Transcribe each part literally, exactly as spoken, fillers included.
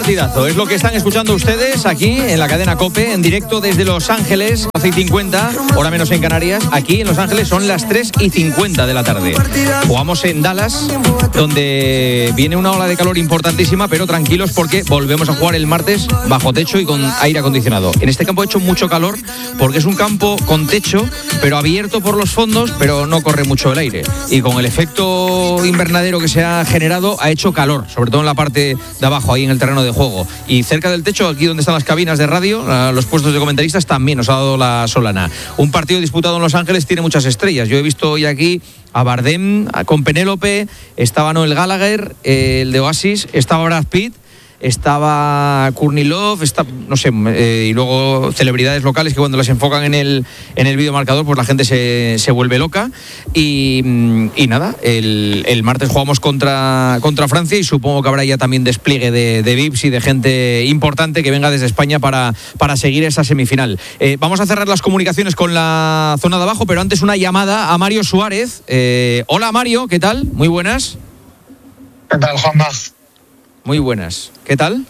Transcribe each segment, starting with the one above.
Partidazo, es lo que están escuchando ustedes aquí en la cadena COPE, en directo desde Los Ángeles, doce y cincuenta, hora menos en Canarias. Aquí en Los Ángeles son las tres y cincuenta de la tarde. Jugamos en Dallas, donde viene una ola de calor importantísima, pero tranquilos porque volvemos a jugar el martes bajo techo y con aire acondicionado. En este campo ha hecho mucho calor porque es un campo con techo, pero abierto por los fondos, pero no corre mucho el aire. Y con el efecto invernadero que se ha generado, ha hecho calor, sobre todo en la parte de abajo, ahí en el terreno de juego. Y cerca del techo, aquí donde están las cabinas de radio, los puestos de comentaristas, también nos ha dado la solana. Un partido disputado en Los Ángeles tiene muchas estrellas. Yo he visto hoy aquí a Bardem con Penélope, estaba Noel Gallagher, eh, el de Oasis, estaba Brad Pitt, estaba Courtney Love, está, no sé, eh, y luego celebridades locales que cuando las enfocan en el en el videomarcador, pues la gente se, se vuelve loca. Y, y nada, el, el martes jugamos contra, contra Francia y supongo que habrá ya también despliegue de, de V I Ps y de gente importante que venga desde España para, para seguir esa semifinal. Eh, vamos a cerrar las comunicaciones con la zona de abajo, pero antes una llamada a Mario Suárez. Eh, hola Mario, ¿qué tal? Muy buenas. ¿Qué tal, Juanma? Muy buenas. ¿Qué tal?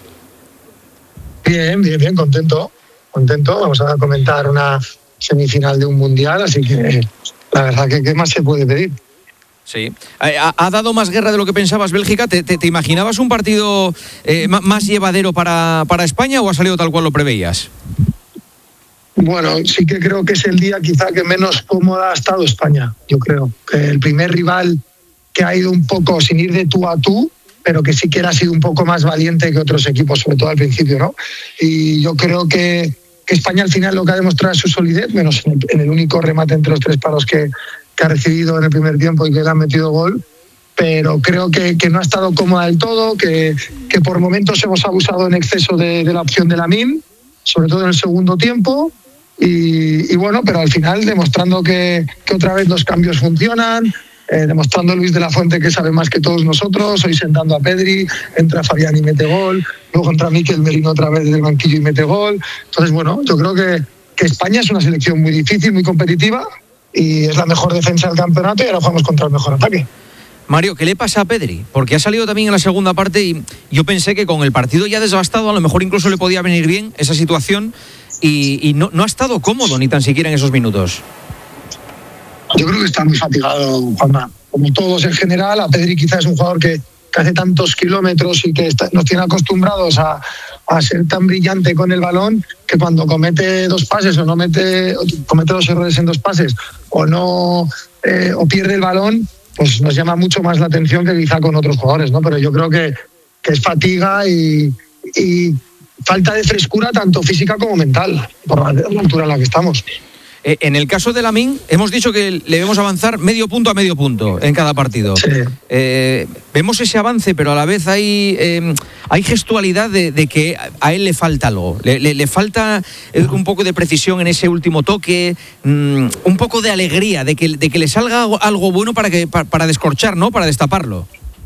Bien, bien, bien, contento. Contento. Vamos a comentar una semifinal de un mundial, así que la verdad que ¿qué más se puede pedir? Sí. ¿Ha, ha dado más guerra de lo que pensabas Bélgica? ¿Te, te, te imaginabas un partido eh, más llevadero para, para España o ha salido tal cual lo preveías? Bueno, sí que creo que es el día quizá que menos cómoda ha estado España, yo creo. Que el primer rival que ha ido un poco sin ir de tú a tú, pero que sí que ha sido un poco más valiente que otros equipos, sobre todo al principio, ¿no? Y yo creo que, que España al final lo que ha demostrado es su solidez, menos en el, en el único remate entre los tres palos que, que ha recibido en el primer tiempo y que le han metido gol, pero creo que, que no ha estado cómoda del todo, que, que por momentos hemos abusado en exceso de, de la opción de Lamine, sobre todo en el segundo tiempo, y, y bueno, pero al final demostrando que, que otra vez los cambios funcionan, Eh, demostrando Luis de la Fuente que sabe más que todos nosotros, hoy sentando a Pedri, entra Fabián y mete gol, luego entra Mikel Merino otra vez desde el banquillo y mete gol. Entonces, bueno, yo creo que, que España es una selección muy difícil, muy competitiva y es la mejor defensa del campeonato y ahora jugamos contra el mejor ataque. Mario, ¿qué le pasa a Pedri? Porque ha salido también en la segunda parte y yo pensé que con el partido ya desgastado a lo mejor incluso le podía venir bien esa situación y, y no, no ha estado cómodo ni tan siquiera en esos minutos. Yo creo que está muy fatigado, Juanma. Como todos en general, a Pedri quizás es un jugador que, que hace tantos kilómetros y que está, nos tiene acostumbrados a, a ser tan brillante con el balón que cuando comete dos pases o no mete, comete dos errores en dos pases o no eh, o pierde el balón, pues nos llama mucho más la atención que quizá con otros jugadores, ¿no? Pero yo creo que, que es fatiga y, y falta de frescura tanto física como mental por la, la altura en la que estamos. Eh, en el caso de Lamine, hemos dicho que le debemos avanzar medio punto a medio punto en cada partido. Sí. Eh, vemos ese avance, pero a la vez hay, eh, hay gestualidad de, de que a él le falta algo. Le, le, le falta un poco de precisión en ese último toque, mmm, un poco de alegría, de que, de que le salga algo bueno para, que, para, para descorchar, ¿no? Para destaparlo.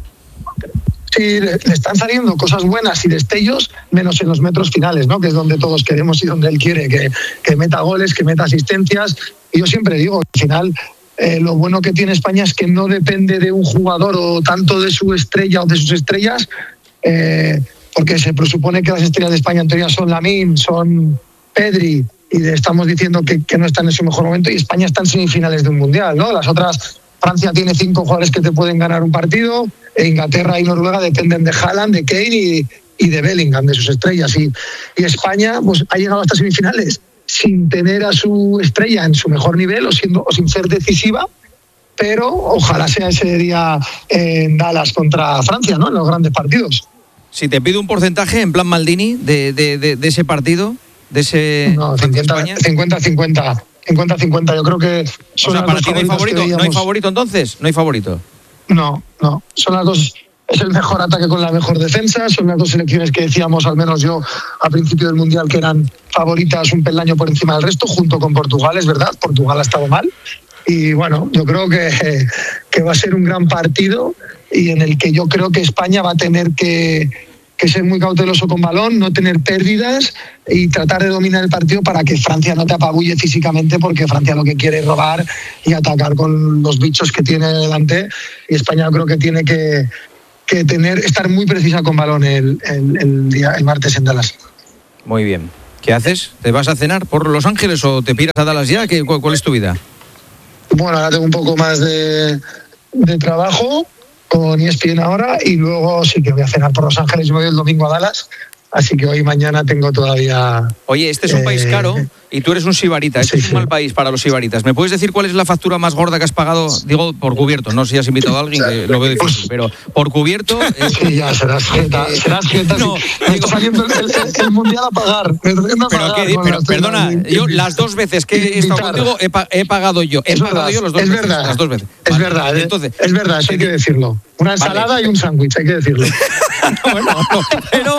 Sí, le están saliendo cosas buenas y destellos, menos en los metros finales, ¿no? Que es donde todos queremos y donde él quiere, que, que meta goles, que meta asistencias. Y yo siempre digo, al final, eh, lo bueno que tiene España es que no depende de un jugador o tanto de su estrella o de sus estrellas, eh, porque se presupone que las estrellas de España en teoría son Lamine, son Pedri, y estamos diciendo que, que no están en su mejor momento, y España está en semifinales de un mundial, ¿no? Las otras, Francia tiene cinco jugadores que te pueden ganar un partido, e Inglaterra y Noruega dependen de Haaland, de Kane y, y de Bellingham, de sus estrellas. Y, y España pues, ha llegado hasta semifinales sin tener a su estrella en su mejor nivel o, siendo, o sin ser decisiva, pero ojalá sea ese día en Dallas contra Francia, ¿no? En los grandes partidos. Si te pido un porcentaje en plan Maldini de, de, de, de ese partido, de ese no, cincuenta cincuenta. cincuenta cincuenta, yo creo que son, o sea, para ti no hay favorito, ¿no hay favorito entonces? ¿No hay favorito? No, no, son las dos, es el mejor ataque con la mejor defensa, son las dos selecciones que decíamos, al menos yo, al principio del Mundial, que eran favoritas un peldaño por encima del resto, junto con Portugal, es verdad, Portugal ha estado mal, y bueno, yo creo que, que va a ser un gran partido y en el que yo creo que España va a tener que, que ser muy cauteloso con balón, no tener pérdidas y tratar de dominar el partido para que Francia no te apabulle físicamente, porque Francia lo que quiere es robar y atacar con los bichos que tiene delante, y España creo que tiene que, que tener, estar muy precisa con balón el, el, el, día, el martes en Dallas. Muy bien. ¿Qué haces? ¿Te vas a cenar por Los Ángeles o te piras a Dallas ya? ¿Qué, cuál, ¿Cuál es tu vida? Bueno, ahora tengo un poco más de, de trabajo con E S P N ahora y luego sí que voy a cenar por Los Ángeles. Yo me voy el domingo a Dallas. Así que hoy y mañana tengo todavía... Oye, este es un eh, país caro y tú eres un sibarita. Este sí, es un sí. mal país para los sibaritas. ¿Me puedes decir cuál es la factura más gorda que has pagado? Digo, por cubierto. No sé si has invitado a alguien, que lo veo difícil, pues, pero por cubierto... Eh, sí, ya, serás jeta. Serás jeta. No, sí. Digo, está saliendo el, el, el Mundial a pagar. A pero pagar qué, pero, perdona, de, yo las dos veces que he estado contigo he, he pagado yo. He es pagado verdad, yo los dos es veces, verdad, las dos veces. Es vale, verdad, entonces, es verdad, eso hay que decirlo. Una ensalada vale. y un sándwich, hay que decirlo. Bueno, no, pero...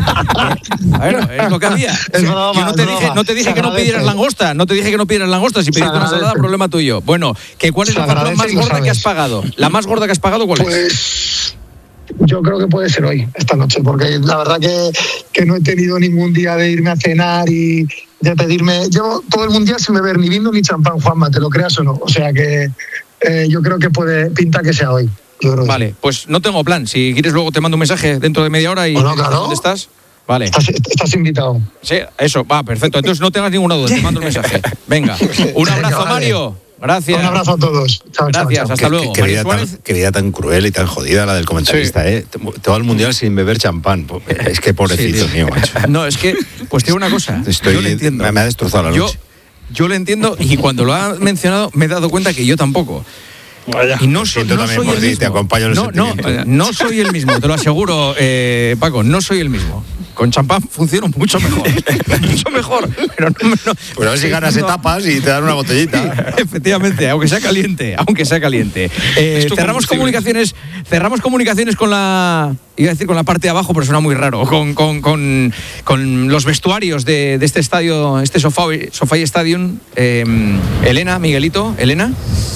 Bueno, es lo que había. Es yo broma, no te dije, no te dije que no pidieras langosta, no te dije que no pidieras langosta. Si pediste una ensalada, problema tuyo. Bueno, ¿que ¿cuál es la factura más gorda que has pagado? ¿La más gorda que has pagado cuál pues, es? Yo creo que puede ser hoy, esta noche, porque la verdad que, que no he tenido ningún día de irme a cenar y de pedirme... Yo todo el mundial sin beber ni vino ni champán, Juanma, te lo creas o no. O sea que eh, yo creo que puede pinta que sea hoy. Vale, sí. Pues no tengo plan. Si quieres luego te mando un mensaje dentro de media hora y bueno, claro. ¿dónde estás? Vale. Estás, estás invitado. Sí, eso, va, perfecto. Entonces no tengas ninguna duda, te mando un mensaje. Venga, un abrazo, Venga, vale. Mario. Gracias. Un abrazo a todos. Chao, Gracias, chao, chao. hasta qué, luego. Qué, qué, vida tan, qué vida tan cruel y tan jodida la del comentarista, sí. ¿eh? Todo el mundial sin beber champán. Es que pobrecito sí, mío, macho. No, es que, pues tengo una cosa. Estoy, yo le entiendo. Me ha destrozado la yo, noche. Yo le entiendo y cuando lo ha mencionado me he dado cuenta que yo tampoco. Vaya, y no, so, no soy el mismo. Te acompaño en el no, no, no soy el mismo, te lo aseguro, eh, Paco, no soy el mismo. Con champán funciono mucho mejor, mucho mejor. Pero no, no, pues a ver si ganas no. etapas y te dan una botellita. Efectivamente, aunque sea caliente, aunque sea caliente. Eh, cerramos comunicaciones, cerramos comunicaciones con la, iba a decir con la parte de abajo, pero suena muy raro, con, con, con, con los vestuarios de, de este estadio, este SoFi, SoFi Stadium. Eh, Elena, Miguelito, Elena.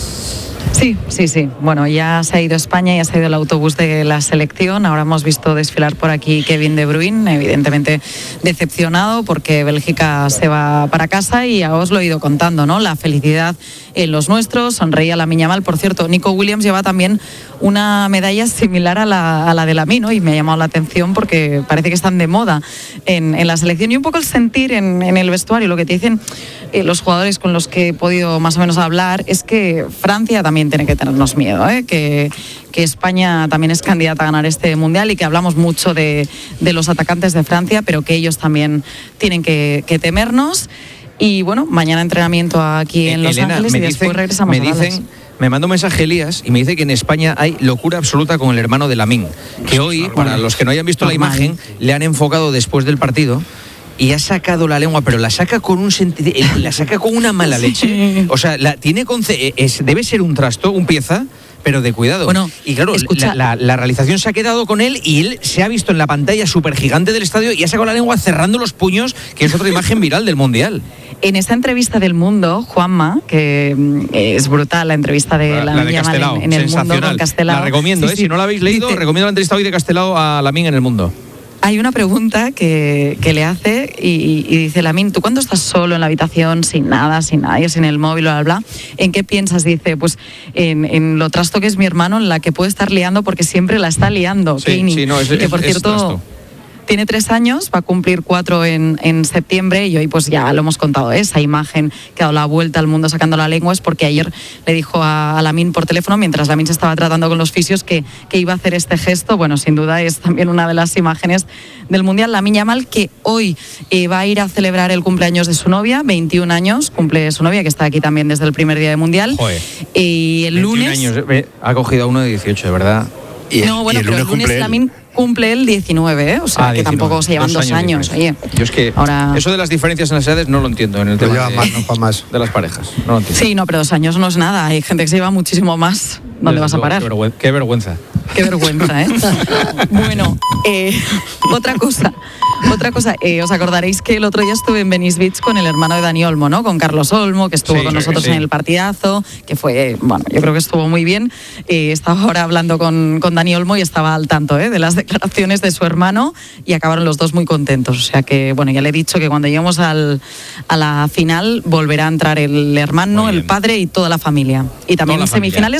Sí, sí, sí. Bueno, ya se ha ido España, ya se ha ido el autobús de la selección. Ahora hemos visto desfilar por aquí Kevin De Bruyne, evidentemente decepcionado porque Bélgica se va para casa y ya os lo he ido contando, ¿no? La felicidad en los nuestros, sonreía Lamine Yamal. Por cierto, Nico Williams lleva también una medalla similar a la, a la de Lamine, ¿no? Y me ha llamado la atención porque parece que están de moda en, en la selección. Y un poco el sentir en, en el vestuario, lo que te dicen eh, los jugadores con los que he podido más o menos hablar, es que Francia también tiene que tenernos miedo, ¿eh? que, que España también es candidata a ganar este mundial y que hablamos mucho de, de los atacantes de Francia, pero que ellos también tienen que, que temernos. Y bueno, mañana entrenamiento aquí en Los Elena, Ángeles y después dicen, regresamos me a Dallas. dicen, me manda un mensaje Elías y me dice que en España hay locura absoluta con el hermano de Lamine, que hoy, para los que no hayan visto la imagen, le han enfocado después del partido y ha sacado la lengua, pero la saca con un sentido, la saca con una mala leche. Sí. O sea, la tiene conce- es, debe ser un trasto, un pieza, pero de cuidado. Bueno, y claro, escucha, la, la, la realización se ha quedado con él y él se ha visto en la pantalla súper gigante del estadio y ha sacado la lengua cerrando los puños, que es otra imagen viral del Mundial. En esta entrevista del Mundo, Juanma, que es brutal la entrevista de la, Lamine la Yamal en, en el Mundo con Castelao. La recomiendo, sí, ¿eh? Sí. Si no la habéis leído, dice, recomiendo la entrevista hoy de Castelao a Lamine en el Mundo. Hay una pregunta que, que le hace y, y dice, Lamine, ¿tú cuando estás solo en la habitación, sin nada, sin nadie, sin el móvil, bla, bla, bla, ¿en qué piensas? Dice, pues en, en lo trasto que es mi hermano, en la que puede estar liando porque siempre la está liando. Sí, Keini, sí, no, es, que por es, cierto... Es tiene tres años, va a cumplir cuatro en, en septiembre y hoy pues ya lo hemos contado, ¿eh? Esa imagen que ha dado la vuelta al mundo sacando la lengua es porque ayer le dijo a, a Lamine por teléfono, mientras Lamine se estaba tratando con los fisios, que, que iba a hacer este gesto. Bueno, sin duda es también una de las imágenes del Mundial. Lamine Yamal, que hoy eh, va a ir a celebrar el cumpleaños de su novia, veintiún años, cumple su novia, que está aquí también desde el primer día de Mundial. Joder. Y el lunes... años, eh, ha cogido a uno de dieciocho, de verdad. Y el, no, bueno, y el pero lunes el lunes Lamine cumple el diecinueve, ¿eh? O sea, ah, que diecinueve, tampoco se llevan dos, dos años. años. Oye, yo es que ahora... eso de las diferencias en las edades no lo entiendo en el tema lleva de, más, no, más. de las parejas. No lo entiendo. Sí, no, pero dos años no es nada. Hay gente que se lleva muchísimo más. ¿Dónde vas a parar? Qué vergüenza. Qué vergüenza, qué vergüenza, ¿eh? Bueno, eh, otra cosa. Otra cosa, eh, os acordaréis que el otro día estuve en Venice Beach con el hermano de Dani Olmo, ¿no? Con Carlos Olmo, que estuvo sí, con nosotros sí. en el partidazo, que fue, bueno, yo creo que estuvo muy bien. Eh, estaba ahora hablando con, con Dani Olmo y estaba al tanto ¿eh? de las declaraciones de su hermano y acabaron los dos muy contentos. O sea que, bueno, ya le he dicho que cuando lleguemos al, a la final volverá a entrar el hermano, el padre y toda la familia. Y también en semifinales, familia. Quizás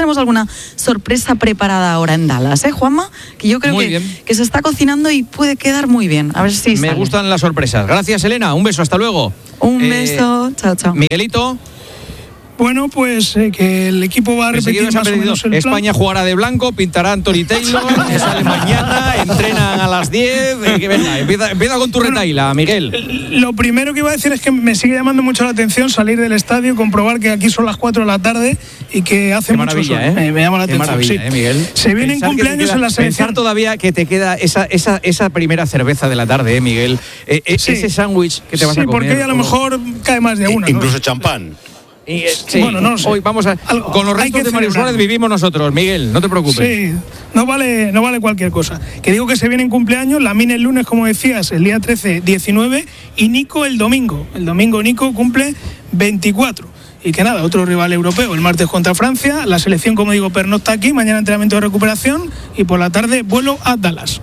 tenemos alguna sorpresa preparada ahora en Dallas, ¿eh, Juanma? Que yo creo que, que se está cocinando y puede quedar muy bien. A ver si Me sale. gustan las sorpresas. Gracias, Elena. Un beso, hasta luego. Un Eh, beso, chao, chao. Miguelito. Bueno, pues eh, que el equipo va a repetir más o menos el plan. España jugará de blanco, pintará a Anthony Taylor, que sale mañana, entrenan a las diez. Eh, que venga, empieza, empieza con tu Bueno, retaila, Miguel. Lo primero que iba a decir es que me sigue llamando mucho la atención salir del estadio, comprobar que aquí son las cuatro de la tarde y que hace Qué mucho maravilla, sol. ¿eh? Me, me llama la Qué atención. maravilla, sí. ¿eh, Miguel? Se vienen Pensar cumpleaños queda, en la selección. Pensar todavía que te queda esa, esa, esa primera cerveza de la tarde, ¿eh, Miguel? Eh, eh, Sí. Ese sándwich que te vas sí, a comer. porque hoy a lo mejor cae más de una. Incluso ¿no? champán. Y, eh, sí, Bueno, no sé. Hoy vamos a. Algo- con los hay restos que de Mario celebrar. Suárez vivimos nosotros, Miguel, no te preocupes. Sí, no vale, no vale cualquier cosa. Que digo que se vienen cumpleaños, la Mina el lunes, como decías, el día trece, diecinueve, y Nico el domingo. El domingo Nico cumple veinticuatro. Y que nada, otro rival europeo, el martes contra Francia. La selección, como digo, pernocta aquí, mañana entrenamiento de recuperación y por la tarde vuelo a Dallas.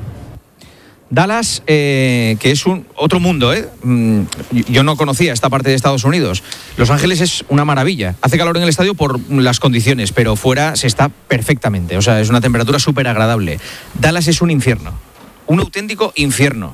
Dallas, eh, que es un otro mundo, ¿eh? Mm, yo no conocía esta parte de Estados Unidos. Los Ángeles es una maravilla. Hace calor en el estadio por las condiciones, pero fuera se está perfectamente. O sea, es una temperatura súper agradable. Dallas es un infierno, un auténtico infierno.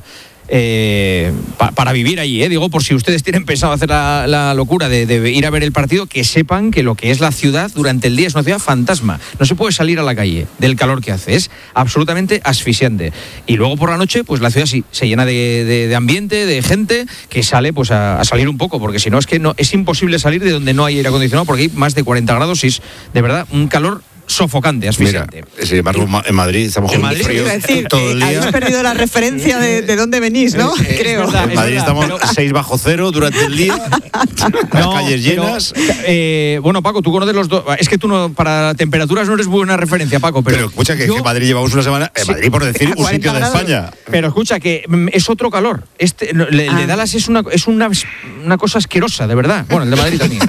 Eh, pa, para vivir allí, eh, digo, por si ustedes tienen pensado hacer la, la locura de, de ir a ver el partido, que sepan que lo que es la ciudad durante el día es una ciudad fantasma. No se puede salir a la calle del calor que hace, es absolutamente asfixiante. Y luego por la noche, pues la ciudad sí se llena de, de, de ambiente, de gente que sale pues a, a salir un poco, porque si no es que no es imposible salir de donde no hay aire acondicionado, porque hay más de cuarenta grados y es de verdad un calor sofocante, asfixiante. Mira, sin embargo, en Madrid estamos con un Madrid, frío Iba a decir, todo el eh, día. habéis perdido la referencia de, de dónde venís, ¿no? Eh, eh, Creo. es verdad, en Madrid verdad, estamos pero- seis bajo cero durante el día, las No, calles pero, llenas. eh, bueno, Paco, tú conoces los dos. Es que tú no, para temperaturas no eres buena referencia, Paco. Pero, Pero, escucha, que, yo- que Madrid llevamos una semana. En Sí. Madrid, por decir, A un sitio cuarenta de grados. España. Pero escucha, que mm, es otro calor. Este, no, el Ah. de Dallas es una, es una, una cosa asquerosa, de verdad. Bueno, el de Madrid también.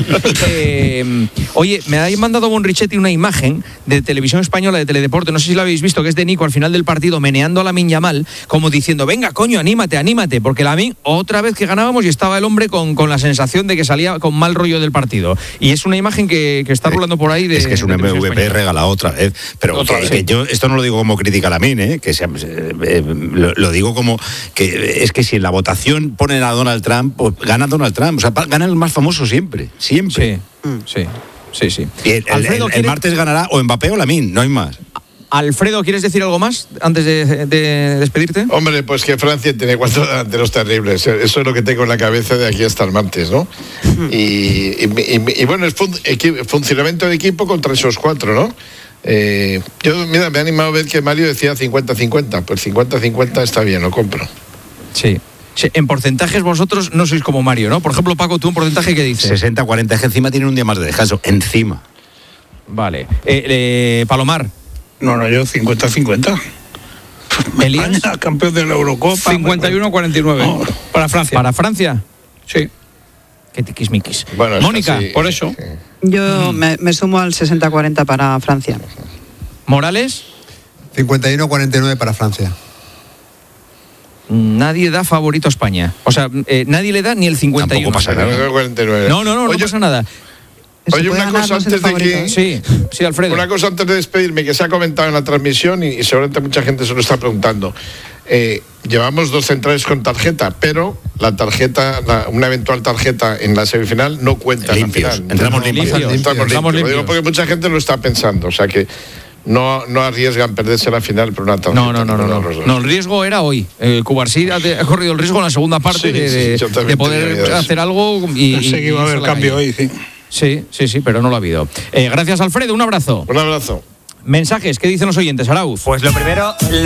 Eh, oye, me habéis mandado Bon Richetti una imagen de televisión española de Teledeporte, no sé si lo habéis visto, que es de Nico al final del partido meneando a Lamine Yamal, como diciendo, venga, coño, anímate, anímate, porque Lamine, otra vez que ganábamos y estaba el hombre con, con la sensación de que salía con mal rollo del partido. Y es una imagen que, que está rulando por ahí de... Es que es un de M televisión V P española. regalado otra vez. Pero Otra que, vez. que yo esto no lo digo como crítica a Lamine, ¿eh? Que sea, eh, eh, lo, lo digo como que es que si en la votación ponen a Donald Trump, pues gana Donald Trump. O sea, pa- gana el más famoso siempre. Siempre. Sí, sí, sí, sí. Y el, el- Alfredo, el- el ¿quiere- martes ganará o Mbappé o Lamine, no hay más. Alfredo, ¿quieres decir algo más antes de, de despedirte? Hombre, pues que Francia tiene cuatro delanteros terribles. Eso es lo que tengo en la cabeza de aquí hasta el martes, ¿no? Y, y, y- y bueno, es fun- equi- funcionamiento de equipo contra esos cuatro, ¿no? Eh, yo, mira, me ha animado a ver que Mario decía cincuenta cincuenta. Pues cincuenta cincuenta está bien, lo compro. Sí. Sí, en porcentajes vosotros no sois como Mario, ¿no? Por ejemplo, Paco, ¿tú un porcentaje qué dices? sesenta cuarenta, es que encima tienen un día más de descanso. Encima. Vale. Eh, eh, Palomar, No, no, yo cincuenta cincuenta. Elías, España, campeón de la Eurocopa. cincuenta y uno cuarenta y nueve No, para Francia. ¿para Francia? Sí, Qué tiquismiquis. Bueno, es Mónica, así. por eso. Yo me, me sumo al sesenta cuarenta para Francia. Morales, cincuenta y uno cuarenta y nueve para Francia. nadie da favorito a España. O sea, eh, nadie le da ni el cincuenta y uno. Tampoco pasa nada. cuarenta y nueve. No, no, no, no Oye, pasa nada. Se Oye, puede una ganar, cosa no ser antes de favorito, que- ¿eh? Sí, sí, Alfredo. Una cosa antes de despedirme que se ha comentado en la transmisión y, y seguramente mucha gente se lo está preguntando. Eh, llevamos dos centrales con tarjeta, pero la tarjeta, la- una eventual tarjeta en la semifinal no cuenta Limpios, en la final. entramos limpios. Entramos Entramos limpios. Lo digo limpios. porque mucha gente lo está pensando, o sea que no, no arriesgan perderse la final por una tarjeta. No, no, no, no, no. los dos. No, el riesgo era hoy. Eh, Cubarsí ha, ha corrido el riesgo en la segunda parte Sí, de, sí, de- yo también de tenía poder miedo de eso. hacer algo y, Pensé que iba a y haber irse la cambio calle. hoy, sí. Sí, sí, sí, pero no lo ha habido. Eh, gracias, Alfredo. Un abrazo. Un abrazo. Mensajes, ¿qué dicen los oyentes, Arauz? Pues lo primero,